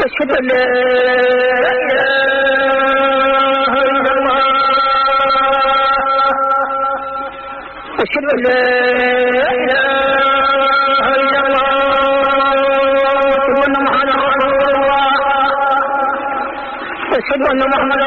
واشهد ان لا اله الا الله واشهد ان لا اله الا الله واشهد ان محمدا رسول الله واشهد ان محمدا